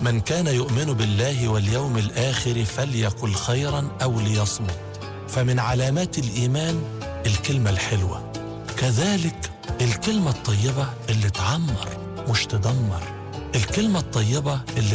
من كان يؤمن بالله واليوم الآخر فليقل خيرا أو ليصمت. فمن علامات الإيمان الكلمة الحلوة، كذلك الكلمة الطيبة اللي تعمر مش تدمر، الكلمة الطيبة اللي